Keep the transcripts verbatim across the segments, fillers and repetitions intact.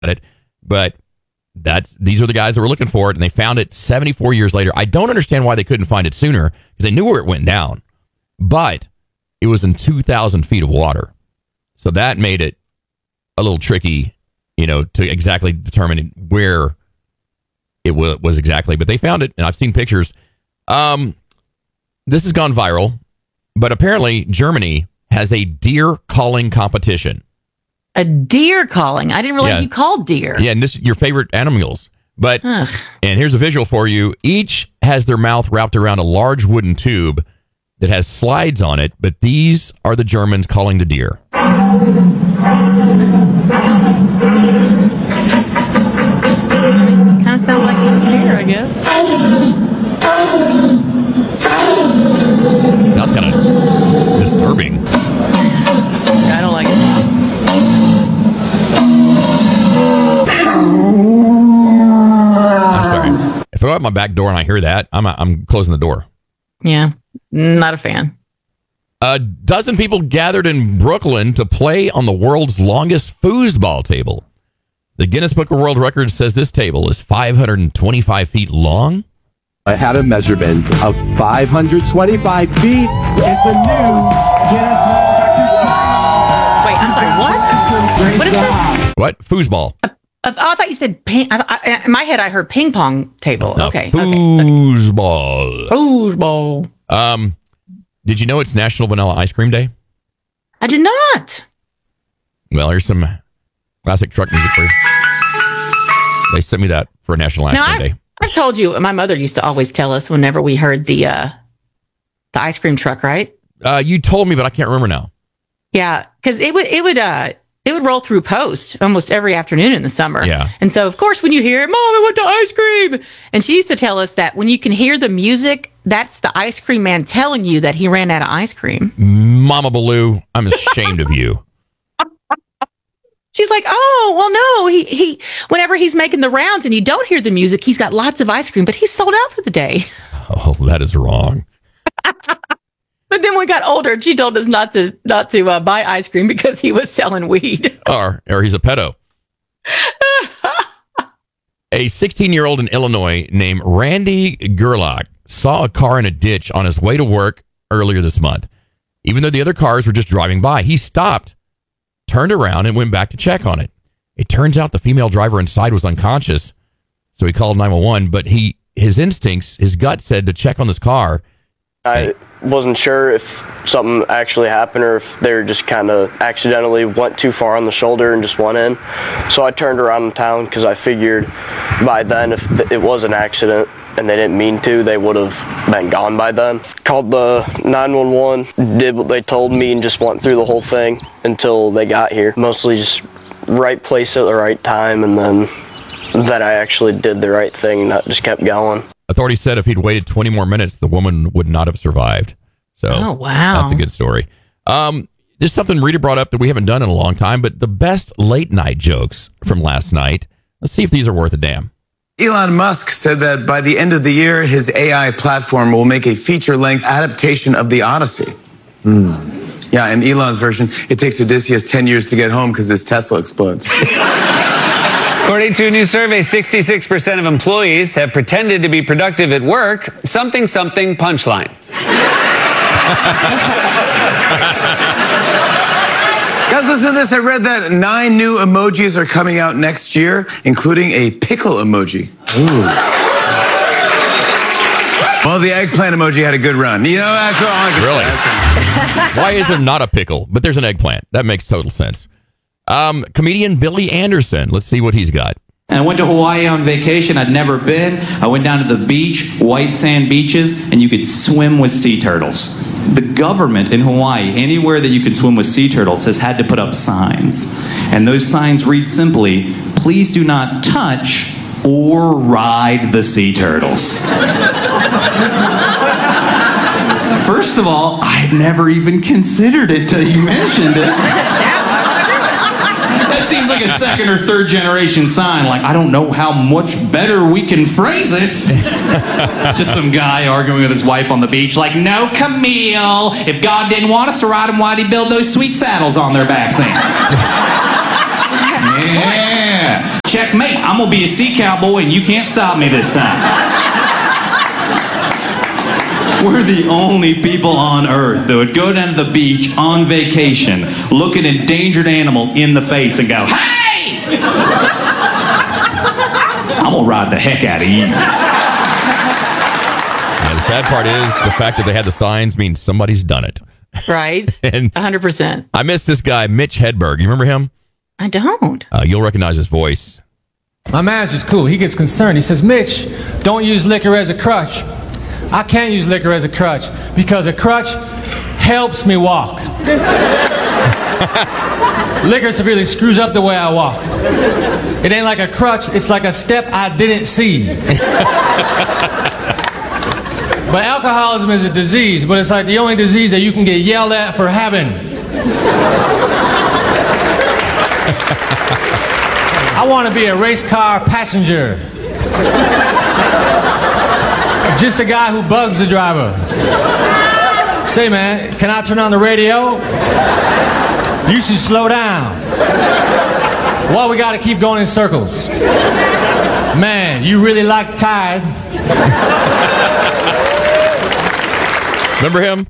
it, but that's these are the guys that were looking for it, and they found it seventy-four years later. I don't understand why they couldn't find it sooner, because they knew where it went down, but it was in two thousand feet of water. So that made it a little tricky, you know, to exactly determine where it w- was exactly. But they found it, and I've seen pictures. Um, this has gone viral, but apparently Germany has a deer calling competition. A deer calling? I didn't realize Yeah. you called deer. Yeah, and this your favorite animals. But Ugh. and here's a visual for you. Each has their mouth wrapped around a large wooden tube that has slides on it, but these are the Germans calling the deer. Kind of sounds like a deer, I guess. Sounds kind of disturbing. I don't like it. I'm sorry. If I go out my back door and I hear that, I'm I'm closing the door. Yeah, not a fan. A dozen people gathered in Brooklyn to play on the world's longest foosball table. The Guinness Book of World Records says this table is five hundred twenty-five feet long. I had a measurement of five hundred twenty-five feet. It's a new Guinness World Records. Wait, I'm sorry, what? What is this? What? Foosball. Uh, oh, I thought you said ping. I, I, in my head, I heard ping pong table. No, okay. Okay. Foosball. Foosball. Um, did you know it's National Vanilla Ice Cream Day? I did not. Well, here's some classic truck music for you. They sent me that for National Ice Now, Cream I, Day. I told you, my mother used to always tell us whenever we heard the uh, the ice cream truck, right? Uh, you told me, but I can't remember now. Yeah, because it would it would uh it would roll through Post almost every afternoon in the summer. Yeah. And so of course when you hear, Mom, I went to ice cream, and she used to tell us that when you can hear the music, that's the ice cream man telling you that he ran out of ice cream. Mama Baloo, I'm ashamed of you. She's like, oh, well, no, he, he, whenever he's making the rounds and you don't hear the music, he's got lots of ice cream, but he's sold out for the day. Oh, that is wrong. But then we got older and she told us not to, not to uh, buy ice cream because he was selling weed. Or, or he's a pedo. A sixteen-year-old in Illinois named Randy Gerlach saw a car in a ditch on his way to work earlier this month. Even though the other cars were just driving by, he stopped, turned around, and went back to check on it. It turns out the female driver inside was unconscious, so he called nine one one, but he his instincts, his gut said to check on this car. I wasn't sure if something actually happened or if they were just kind of accidentally went too far on the shoulder and just went in. So I turned around in town because I figured by then if it was an accident and they didn't mean to, they would have been gone by then. Called the nine one one, did what they told me, and just went through the whole thing until they got here. Mostly just right place at the right time, and then that I actually did the right thing and not just kept going. Authorities said if he'd waited twenty more minutes, the woman would not have survived. So Oh, wow. that's a good story. Um, there's something Rita brought up that we haven't done in a long time, but the best late night jokes from last night. Let's see if these are worth a damn. Elon Musk said that by the end of the year, his A I platform will make a feature-length adaptation of the Odyssey. Mm. Yeah, in Elon's version, it takes Odysseus ten years to get home because his Tesla explodes. According to a new survey, sixty-six percent of employees have pretended to be productive at work. Something, something, punchline. Guys, listen to this. I read that nine new emojis are coming out next year, including a pickle emoji. Ooh. Well, the eggplant emoji had a good run. You know, that's all I can Really? Why is there not a pickle, but there's an eggplant? That makes total sense. Um, comedian Billy Anderson. Let's see what he's got. And I went to Hawaii on vacation. I'd never been. I went down to the beach, white sand beaches, and you could swim with sea turtles. The government in Hawaii, anywhere that you could swim with sea turtles, has had to put up signs. And those signs read simply, please do not touch or ride the sea turtles. First of all, I'd never even considered it till you mentioned it. That seems like a second or third generation sign. Like, I don't know how much better we can phrase it. Just some guy arguing with his wife on the beach, like, no, Camille. If God didn't want us to ride him, why'd he build those sweet saddles on their backs then? Yeah. Yeah. Checkmate. I'm going to be a sea cowboy and you can't stop me this time. We're the only people on earth that would go down to the beach on vacation, look an endangered animal in the face and go, hey! I'm going to ride the heck out of you. And the sad part is the fact that they had the signs means somebody's done it. Right. And one hundred percent. I miss this guy, Mitch Hedberg. You remember him? I don't. Uh, you'll recognize his voice. My manager's cool. He gets concerned. He says, Mitch, don't use liquor as a crutch. I can't use liquor as a crutch because a crutch helps me walk. Liquor severely screws up the way I walk. It ain't like a crutch, it's like a step I didn't see. But alcoholism is a disease, but it's like the only disease that you can get yelled at for having. I want to be a race car passenger. Just a guy who bugs the driver. Say, man, can I turn on the radio? You should slow down. Why we gotta keep going in circles? Man, you really like Tide. Remember him?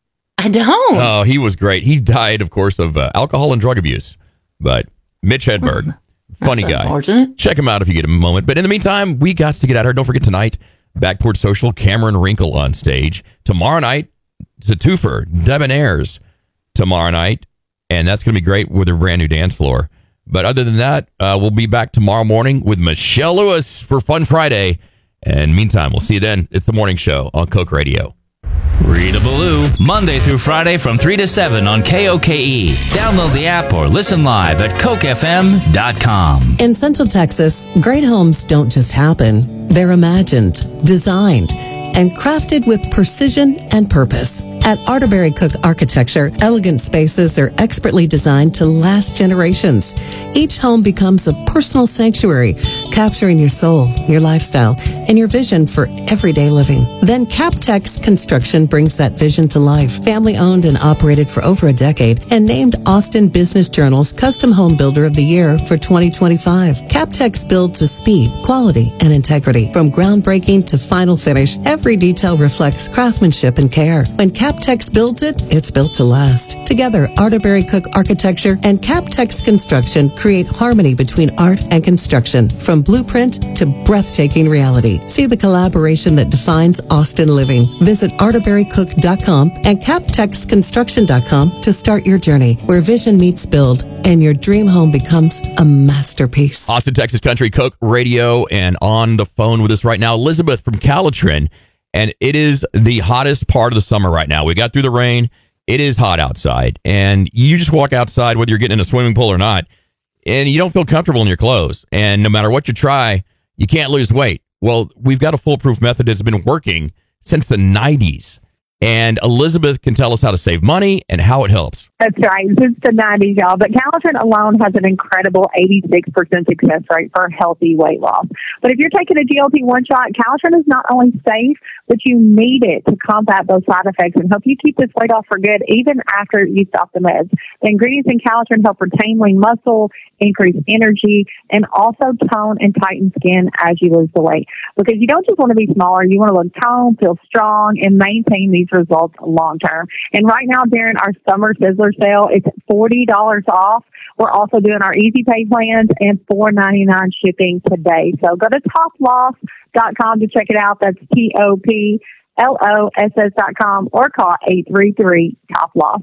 I don't. Oh, he was great. He died, of course, of uh, alcohol and drug abuse. But Mitch Hedberg, funny guy. Unfortunate. Check him out if you get a moment. But in the meantime, we got to get out of here. Don't forget tonight, Backport Social, Cameron Wrinkle on stage. Tomorrow night, it's a twofer, Debonaires tomorrow night. And that's going to be great with a brand new dance floor. But other than that, uh, we'll be back tomorrow morning with Michelle Lewis for Fun Friday. And meantime, we'll see you then. It's the morning show on Coke Radio. Rita Ballou, Monday through Friday from three to seven on K O K E. Download the app or listen live at coke f m dot com. In Central Texas, great homes don't just happen. They're imagined, designed, and crafted with precision and purpose. At Arterberry Cook Architecture, elegant spaces are expertly designed to last generations. Each home becomes a personal sanctuary, capturing your soul, your lifestyle, and your vision for everyday living. Then Captex Construction brings that vision to life. Family owned and operated for over a decade and named Austin Business Journal's Custom Home Builder of the Year for twenty twenty-five. Captex builds with speed, quality, and integrity. From groundbreaking to final finish, every detail reflects craftsmanship and care. When Captex builds it, it's built to last. Together, Arterberry Cook Architecture and Captex Construction create harmony between art and construction, from blueprint to breathtaking reality. See the collaboration that defines Austin living. Visit arterberry cook dot com and captex construction dot com to start your journey, where vision meets build and your dream home becomes a masterpiece. Austin, Texas Country, Coke Radio, and on the phone with us right now, Elizabeth from Calitrin. And it is the hottest part of the summer right now. We got through the rain. It is hot outside. And you just walk outside, whether you're getting in a swimming pool or not, and you don't feel comfortable in your clothes. And no matter what you try, you can't lose weight. Well, we've got a foolproof method that's been working since the nineties. And Elizabeth can tell us how to save money and how it helps. That's right. Since the nineties, y'all. But Calitrin alone has an incredible eighty-six percent success rate for healthy weight loss. But if you're taking a G L P one shot, Calitrin is not only safe, but you need it to combat those side effects and help you keep this weight off for good, even after you stop the meds. The ingredients in Calitrin help retain lean muscle, increase energy, and also tone and tighten skin as you lose the weight. Because you don't just want to be smaller, you want to look toned, feel strong, and maintain these results long term. And right now, during our summer Sizzler sale, it's forty dollars off. We're also doing our easy pay plans and four ninety-nine shipping today. So go to top loss dot com to check it out. That's T O P L O S S dot com or call eight three three top loss.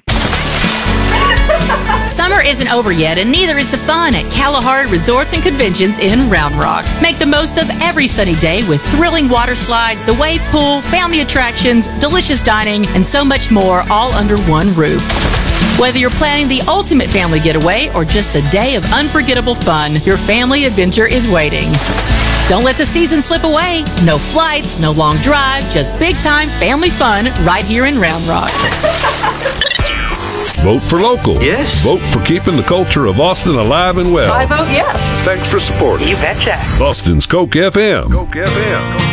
Summer isn't over yet, and neither is the fun at Kalahari Resorts and Conventions in Round Rock. Make the most of every sunny day with thrilling water slides, the wave pool, family attractions, delicious dining, and so much more, all under one roof. Whether you're planning the ultimate family getaway or just a day of unforgettable fun, your family adventure is waiting. Don't let the season slip away. No flights, no long drive, just big-time family fun right here in Round Rock. Vote for local. Yes. Vote for keeping the culture of Austin alive and well. I vote yes. Thanks for supporting. You betcha. Austin's Coke F M. Coke F M.